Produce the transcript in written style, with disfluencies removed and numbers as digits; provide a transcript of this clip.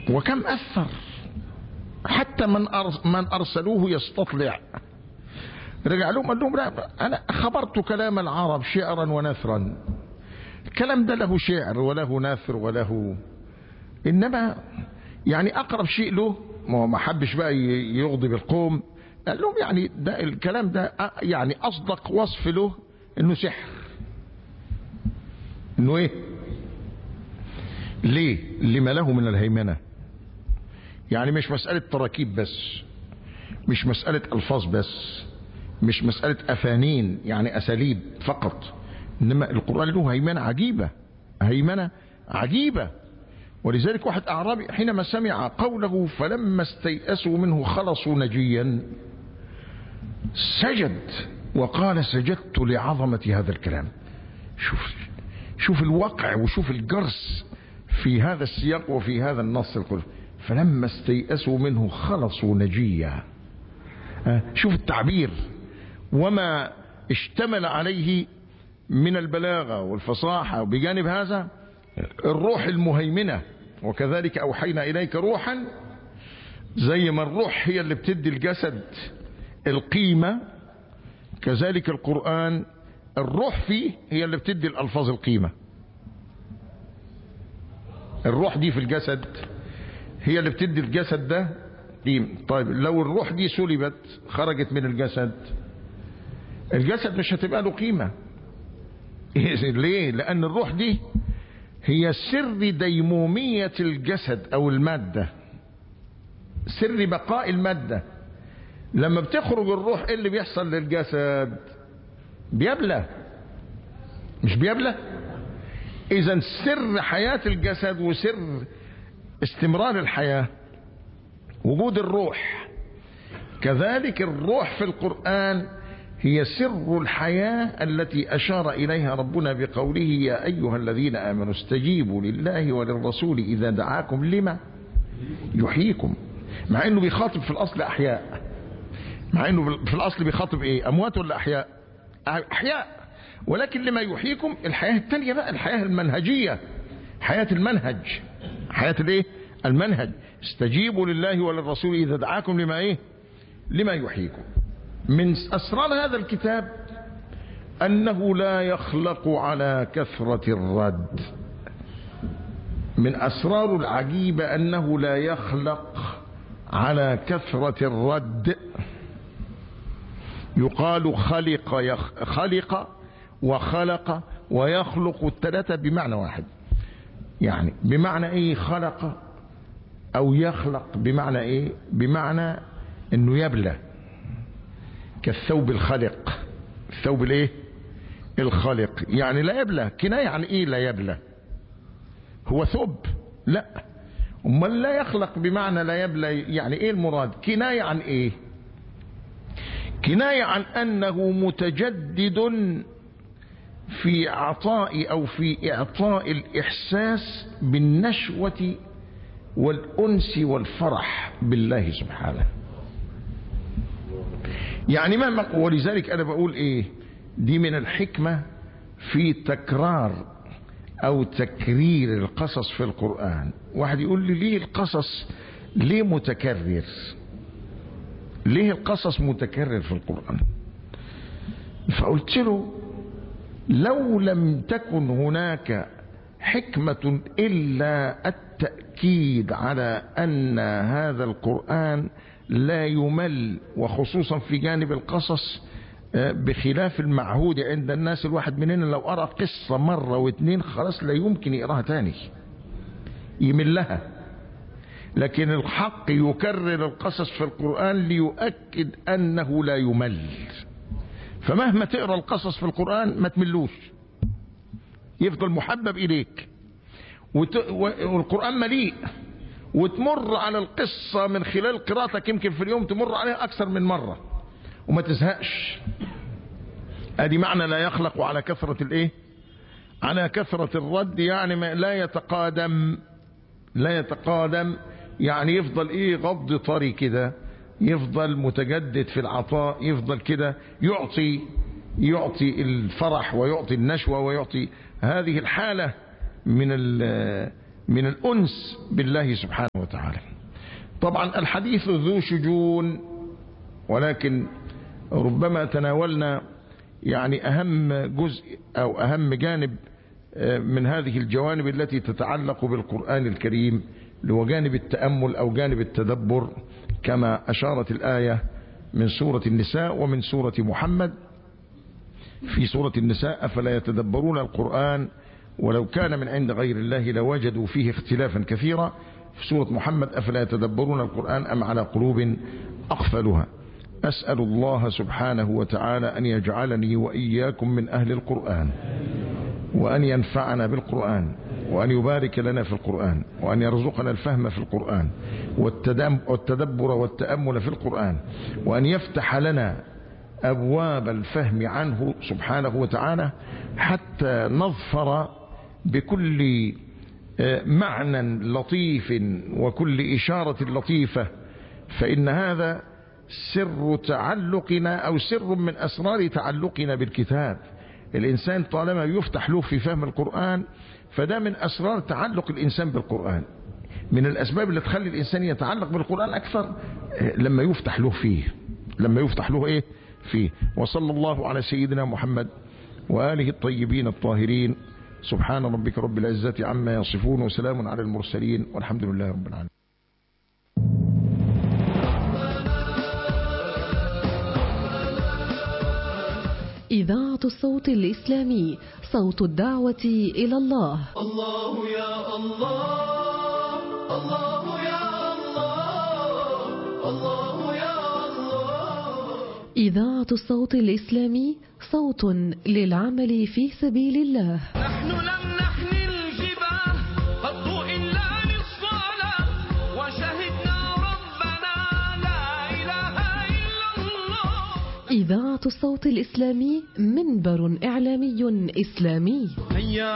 وكم أثر، حتى من أرسلوه يستطلع رجع لهم قال لهم لا، أنا خبرت كلام العرب شعرا ونثرا، الكلام ده له شعر وله نثر وله، إنما يعني أقرب شيء له ما حبش بقى يغضب القوم، قال لهم يعني ده الكلام ده يعني أصدق وصف له إنه سحر. إنه إيه؟ ليه؟ لما له من الهيمنة. يعني مش مسألة تراكيب بس، مش مسألة ألفاظ بس، مش مسألة أفانين يعني أساليب فقط، إنما القرآن له هيمنة عجيبة، هيمنة عجيبة. ولذلك واحد أعرابي حينما سمع قوله فلما استيأسوا منه خلصوا نجيا سجد وقال سجدت لعظمة هذا الكلام. شوف الواقع وشوف الجرس في هذا السياق وفي هذا النص القرآن. فلما استيأسوا منه خلصوا نجيا. شوف التعبير وما اشتمل عليه من البلاغة والفصاحة، وبجانب هذا الروح المهيمنة. وكذلك أوحينا إليك روحا، زي ما الروح هي اللي بتدي الجسد القيمة، كذلك القرآن الروح فيه هي اللي بتدي الألفاظ القيمة. الروح دي في الجسد هي اللي بتدي الجسد ده قيمة. طيب لو الروح دي سلبت خرجت من الجسد، الجسد مش هتبقى له قيمة. ليه؟ لأن الروح دي هي سر ديمومية الجسد أو المادة، سر بقاء المادة. لما بتخرج الروح ايه اللي بيحصل للجسد؟ بيبلى، مش بيبلى؟ إذا سر حياة الجسد وسر استمرار الحياة وجود الروح. كذلك الروح في القرآن هي سر الحياة التي أشار إليها ربنا بقوله يا أيها الذين آمنوا استجيبوا لله وللرسول إذا دعاكم لما يحييكم. مع أنه بيخاطب في الأصل أحياء، مع أنه في الأصل بيخاطب إيه؟ أموات ولا أحياء؟ أحياء، ولكن لما يحييكم الحياة التانية بقى، الحياة المنهجية، حياة المنهج، حياة الإيه؟ المنهج. استجيبوا لله وللرسول إذا دعاكم لما إيه؟ لما يحييكم. من أسرار هذا الكتاب أنه لا يخلق على كثرة الرد. من أسرار العجيبة أنه لا يخلق على كثرة الرد. يقال خلق وخلق ويخلق، الثلاثة بمعنى واحد. يعني بمعنى ايه خلق او يخلق؟ بمعنى ايه؟ بمعنى انه يبلى، كالثوب الخلق، الثوب الايه؟ الخلق، يعني لا يبلى. كناية عن ايه لا يبلى؟ هو ثوب؟ لا. امال لا يخلق بمعنى لا يبلى يعني ايه المراد؟ كناية عن ايه؟ كناية عن أنه متجدد في عطاء أو في إعطاء الإحساس بالنشوة والأنس والفرح بالله سبحانه. يعني مهما، ولذلك أنا بقول إيه؟ دي من الحكمة في تكرار أو تكرير القصص في القرآن. واحد يقول لي ليه القصص ليه متكرر؟ ليه القصص متكرر في القرآن؟ فقلت له لو لم تكن هناك حكمة إلا التأكيد على أن هذا القرآن لا يمل، وخصوصا في جانب القصص، بخلاف المعهود عند الناس. الواحد مننا لو قرأ قصة مرة واثنين خلاص لا يمكن يقراها تاني، يملها. لكن الحق يكرر القصص في القرآن ليؤكد أنه لا يمل. فمهما تقرأ القصص في القرآن ما تملوش، يفضل محبب إليك. والقرآن مليء، وتمر على القصة من خلال قراءتك يمكن في اليوم تمر عليها أكثر من مرة وما تزهقش. ادي معنى لا يخلق على كثرة الايه؟ على كثرة الرد. يعني لا يتقادم، لا يتقادم، يعني يفضل ايه؟ غض طري كده، يفضل متجدد في العطاء، يفضل كده يعطي الفرح ويعطي النشوة ويعطي هذه الحالة من الأنس بالله سبحانه وتعالى. طبعا الحديث ذو شجون، ولكن ربما تناولنا يعني أهم جزء أو أهم جانب من هذه الجوانب التي تتعلق بالقرآن الكريم، اللي هو جانب التأمل أو جانب التدبر، كما أشارت الآية من سورة النساء ومن سورة محمد. في سورة النساء أفلا يتدبرون القرآن ولو كان من عند غير الله لوجدوا فيه اختلافا كثيرا. في سورة محمد أفلا يتدبرون القرآن أم على قلوب أقفلها. أسأل الله سبحانه وتعالى أن يجعلني وإياكم من أهل القرآن، وأن ينفعنا بالقرآن، وأن يبارك لنا في القرآن، وأن يرزقنا الفهم في القرآن والتدبر والتأمل في القرآن، وأن يفتح لنا أبواب الفهم عنه سبحانه وتعالى حتى نظفر بكل معنى لطيف وكل إشارة لطيفة، فإن هذا سر تعلقنا أو سر من أسرار تعلقنا بالكتاب. الإنسان طالما يفتح له في فهم القرآن فده من أسرار تعلق الإنسان بالقرآن، من الأسباب اللي تخلي الإنسان يتعلق بالقرآن أكثر لما يفتح له فيه، لما يفتح له فيه. وصلى الله على سيدنا محمد وآله الطيبين الطاهرين. سبحان ربك رب العزة عما يصفون، وسلام على المرسلين، والحمد لله رب العالمين. إذاعة الصوت الإسلامي، صوت الدعوة إلى الله. الله يا الله، الله يا الله، الله يا الله. إذاعة الصوت الإسلامي، صوت للعمل في سبيل الله. نحن لم نحمل الجباه قط إلا للصلاة، وشهدنا ربنا لا إله إلا الله. إذاعة الصوت الإسلامي، منبر إعلامي إسلامي.